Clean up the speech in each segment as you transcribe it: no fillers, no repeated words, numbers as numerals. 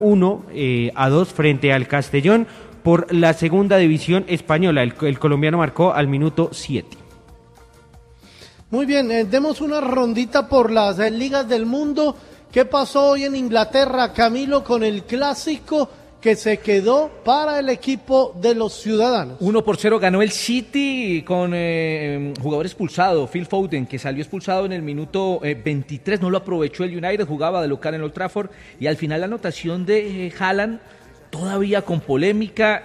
1-2 frente al Castellón por la segunda división española. El colombiano marcó al minuto 7. Muy bien, demos una rondita por las ligas del mundo. ¿Qué pasó hoy en Inglaterra, Camilo, con el clásico que se quedó para el equipo de los ciudadanos? 1-0 ganó el City con jugador expulsado, Phil Foden, que salió expulsado en el minuto 23, no lo aprovechó el United, jugaba de local en Old Trafford, y al final la anotación de Haaland, todavía con polémica,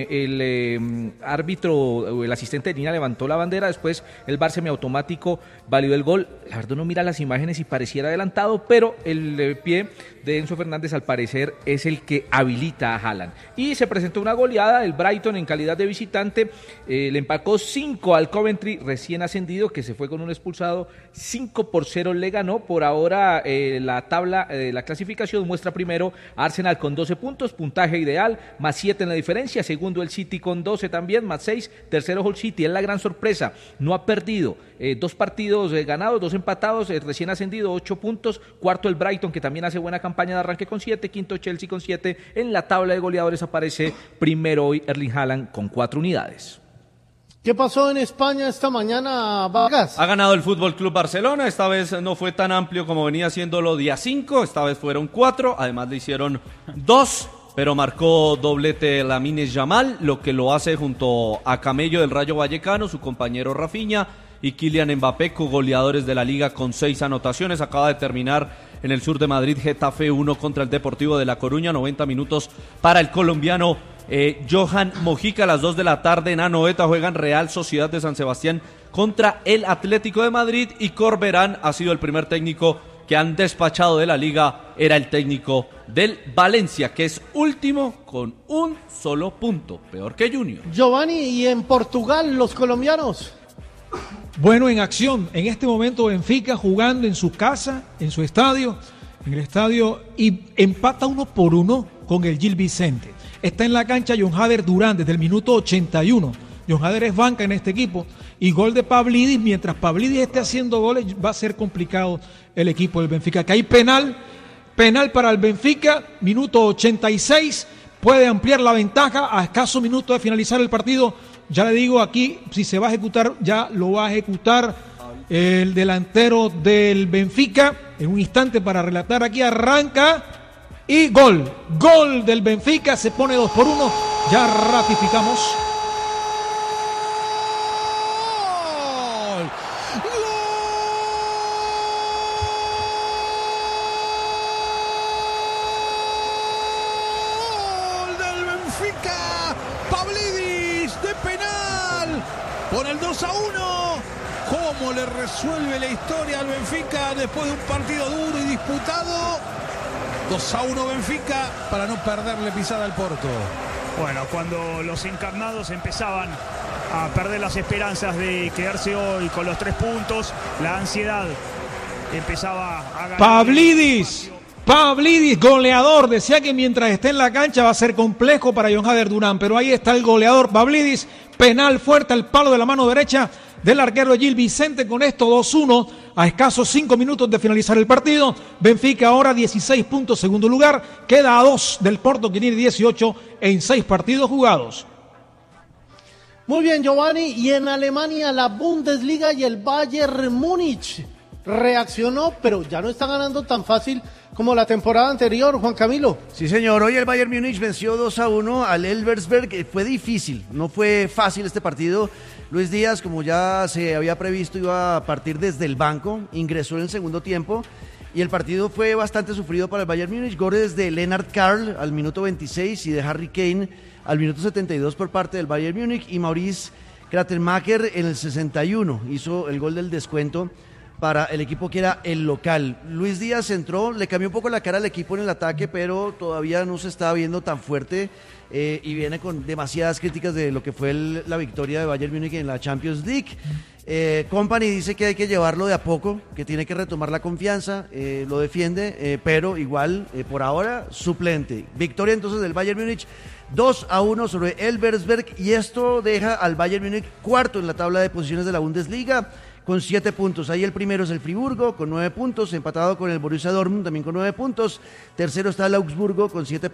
el árbitro o el asistente de línea levantó la bandera, después el VAR semiautomático validó el gol. La verdad uno mira las imágenes y pareciera adelantado, pero el pie de Enzo Fernández al parecer es el que habilita a Haaland. Y se presentó una goleada, el Brighton en calidad de visitante le empacó 5 al Coventry recién ascendido, que se fue con un expulsado, 5-0 le ganó. Por ahora la tabla de la clasificación muestra primero a Arsenal con 12 puntos, puntaje ideal, más 7 en la diferencia, segundo el City con 12 también, más 6, tercero Hull City, es la gran sorpresa, no ha perdido, 2 partidos ganados, 2 empatados, recién ascendido, 8 puntos, cuarto el Brighton, que también hace buena campaña de arranque con 7, quinto Chelsea con 7, en la tabla de goleadores aparece primero hoy Erling Haaland con 4 unidades. ¿Qué pasó en España esta mañana, Vargas? Ha ganado el Fútbol Club Barcelona, esta vez no fue tan amplio como venía haciéndolo día 5, esta vez fueron 4, además le hicieron 2, pero marcó doblete Lamine Yamal, lo que lo hace junto a Camello del Rayo Vallecano, su compañero Rafinha, y Kylian Mbappé, goleadores de la liga con 6 anotaciones. Acaba de terminar en el sur de Madrid Getafe 1 contra el Deportivo de La Coruña, 90 minutos para el colombiano Johan Mojica. A las 2 de la tarde en Anoeta juegan Real Sociedad de San Sebastián contra el Atlético de Madrid, y Corberán ha sido el primer técnico que han despachado de la liga, era el técnico del Valencia, que es último con un solo punto, peor que Junior. Giovanni, ¿y en Portugal los colombianos? Bueno, en acción, en este momento Benfica jugando en su casa, en su estadio, en el estadio, y empata 1-1 con el Gil Vicente. Está en la cancha John Hader Durán desde el minuto 81. John Hader es banca en este equipo, y gol de Pavlidis. Mientras Pavlidis esté haciendo goles, va a ser complicado el equipo del Benfica. Que hay penal para el Benfica, minuto 86, puede ampliar la ventaja a escaso minuto de finalizar el partido. Ya le digo aquí, si se va a ejecutar, ya lo va a ejecutar el delantero del Benfica. En un instante para relatar aquí, arranca y gol del Benfica, se pone 2-1, ya ratificamos. Con el 2-1, ¿cómo le resuelve la historia al Benfica después de un partido duro y disputado? 2-1 Benfica para no perderle pisada al Porto. Bueno, cuando los encarnados empezaban a perder las esperanzas de quedarse hoy con los 3 puntos, la ansiedad empezaba a ganar. Pavlidis, goleador. Decía que mientras esté en la cancha va a ser complejo para John Hader Durán, pero ahí está el goleador Pavlidis. Penal fuerte al palo de la mano derecha del arquero Gil Vicente. Con esto 2-1 a escasos 5 minutos de finalizar el partido. Benfica ahora 16 puntos, segundo lugar. Queda a 2 del Porto, que tiene 18 en 6 partidos jugados. Muy bien, Giovanni. Y en Alemania la Bundesliga y el Bayern Múnich reaccionó, pero ya no está ganando tan fácil como la temporada anterior, Juan Camilo. Sí, señor, hoy el Bayern Múnich venció 2-1 al Elversberg. Fue difícil, no fue fácil este partido. Luis Díaz, como ya se había previsto, iba a partir desde el banco, ingresó en el segundo tiempo y el partido fue bastante sufrido para el Bayern Múnich. Goles de Lennart Karl al minuto 26 y de Harry Kane al minuto 72 por parte del Bayern Múnich, y Maurice Kratermacher en el 61 hizo el gol del descuento para el equipo que era el local. Luis Díaz entró, le cambió un poco la cara al equipo en el ataque, pero todavía no se está viendo tan fuerte y viene con demasiadas críticas de lo que fue la victoria de Bayern Múnich en la Champions League. Kompany dice que hay que llevarlo de a poco, que tiene que retomar la confianza, lo defiende, pero igual, por ahora, suplente. Victoria entonces del Bayern Múnich 2-1 sobre Elversberg, y esto deja al Bayern Múnich cuarto en la tabla de posiciones de la Bundesliga, con 7 puntos. Ahí el primero es el Friburgo con 9 puntos, empatado con el Borussia Dortmund también con 9 puntos. Tercero está el Augsburgo con 7